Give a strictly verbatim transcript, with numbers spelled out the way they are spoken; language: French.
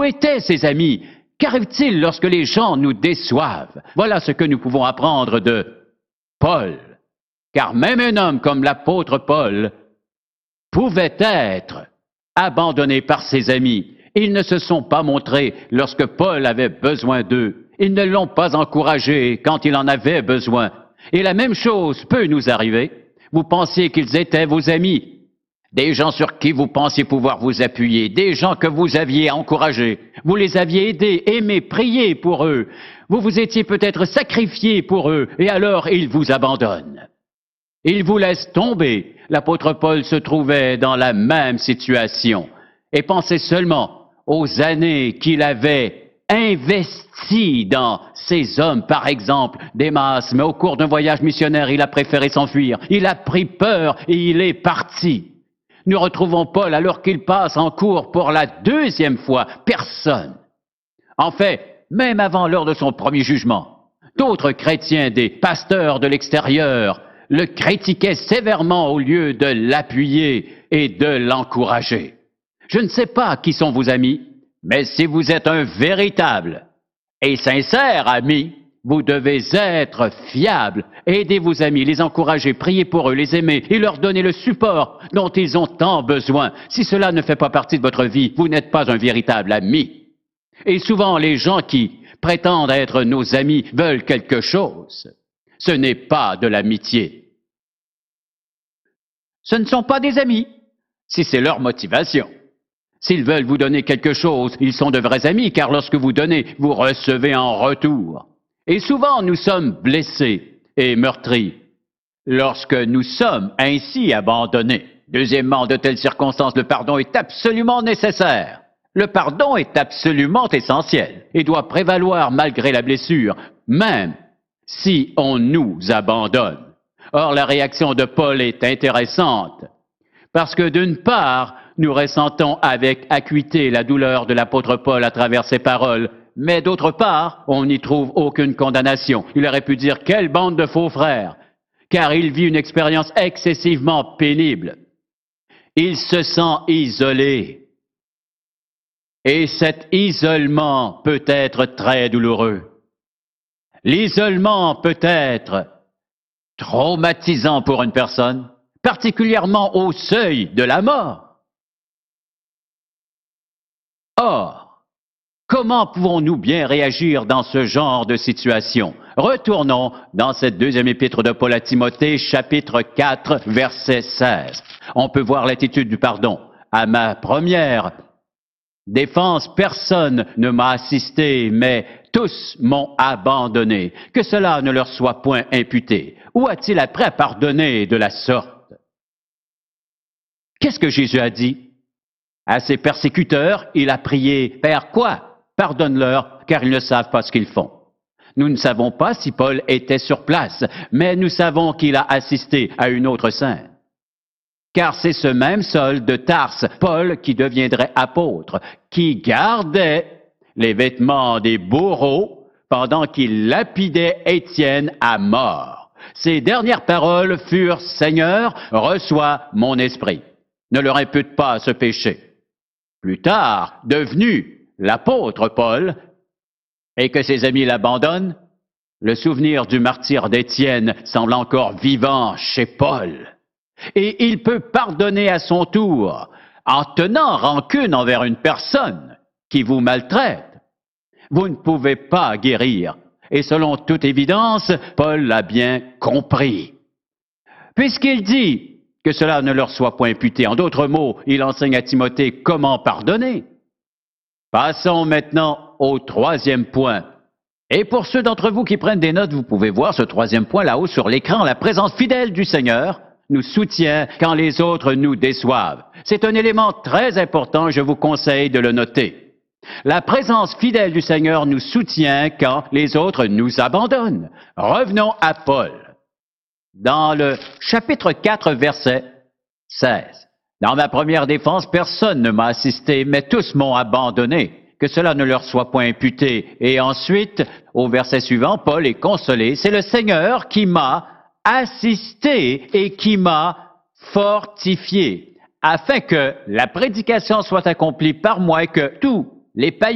étaient ces amis? Qu'arrive-t-il lorsque les gens nous déçoivent? Voilà ce que nous pouvons apprendre de Paul. Car même un homme comme l'apôtre Paul pouvait être abandonné par ses amis. Ils ne se sont pas montrés lorsque Paul avait besoin d'eux. Ils ne l'ont pas encouragé quand il en avait besoin. Et la même chose peut nous arriver. Vous pensiez qu'ils étaient vos amis, des gens sur qui vous pensiez pouvoir vous appuyer, des gens que vous aviez encouragés. Vous les aviez aidés, aimés, priés pour eux. Vous vous étiez peut-être sacrifiés pour eux, et alors ils vous abandonnent. Ils vous laissent tomber. L'apôtre Paul se trouvait dans la même situation. Et pensez seulement aux années qu'il avait investi dans ces hommes, par exemple, Démas, mais au cours d'un voyage missionnaire, il a préféré s'enfuir. Il a pris peur et il est parti. Nous retrouvons Paul alors qu'il passe en cours pour la deuxième fois. Personne. En fait, même avant l'heure de son premier jugement, d'autres chrétiens, des pasteurs de l'extérieur, le critiquaient sévèrement au lieu de l'appuyer et de l'encourager. Je ne sais pas qui sont vos amis, mais si vous êtes un véritable et sincère ami, vous devez être fiable. Aidez vos amis, les encourager, priez pour eux, les aimer et leur donner le support dont ils ont tant besoin. Si cela ne fait pas partie de votre vie, vous n'êtes pas un véritable ami. Et souvent, les gens qui prétendent être nos amis veulent quelque chose. Ce n'est pas de l'amitié. Ce ne sont pas des amis, si c'est leur motivation. S'ils veulent vous donner quelque chose, ils sont de vrais amis, car lorsque vous donnez, vous recevez en retour. Et souvent, nous sommes blessés et meurtris lorsque nous sommes ainsi abandonnés. Deuxièmement, de telles circonstances, le pardon est absolument nécessaire. Le pardon est absolument essentiel et doit prévaloir malgré la blessure, même si on nous abandonne. Or, la réaction de Paul est intéressante, parce que d'une part, nous ressentons avec acuité la douleur de l'apôtre Paul à travers ses paroles, mais d'autre part, on n'y trouve aucune condamnation. Il aurait pu dire « quelle bande de faux frères », car il vit une expérience excessivement pénible. Il se sent isolé, et cet isolement peut être très douloureux. L'isolement peut être traumatisant pour une personne, particulièrement au seuil de la mort. Or, comment pouvons-nous bien réagir dans ce genre de situation? Retournons dans cette deuxième épître de Paul à Timothée, chapitre quatre, verset seize. On peut voir l'attitude du pardon. À ma première défense, personne ne m'a assisté, mais tous m'ont abandonné. Que cela ne leur soit point imputé. Où a-t-il appris à pardonner de la sorte? Qu'est-ce que Jésus a dit? À ses persécuteurs, il a prié, « Père, quoi? Pardonne-leur, car ils ne savent pas ce qu'ils font. » Nous ne savons pas si Paul était sur place, mais nous savons qu'il a assisté à une autre scène. Car c'est ce même Saul de Tarse, Paul, qui deviendrait apôtre, qui gardait les vêtements des bourreaux pendant qu'il lapidait Étienne à mort. Ses dernières paroles furent « Seigneur, reçois mon esprit. Ne leur impute pas ce péché. » Plus tard, devenu l'apôtre Paul, et que ses amis l'abandonnent, le souvenir du martyre d'Étienne semble encore vivant chez Paul. Et il peut pardonner à son tour en tenant rancune envers une personne qui vous maltraite. Vous ne pouvez pas guérir. Et selon toute évidence, Paul l'a bien compris. Puisqu'il dit que cela ne leur soit point imputé. En d'autres mots, il enseigne à Timothée comment pardonner. Passons maintenant au troisième point. Et pour ceux d'entre vous qui prennent des notes, vous pouvez voir ce troisième point là-haut sur l'écran. La présence fidèle du Seigneur nous soutient quand les autres nous déçoivent. C'est un élément très important, je vous conseille de le noter. La présence fidèle du Seigneur nous soutient quand les autres nous abandonnent. Revenons à Paul. Dans le chapitre quatre, verset seize. Dans ma première défense, personne ne m'a assisté, mais tous m'ont abandonné. Que cela ne leur soit point imputé. Et ensuite, au verset suivant, Paul est consolé. C'est le Seigneur qui m'a assisté et qui m'a fortifié, afin que la prédication soit accomplie par moi et que tous les païens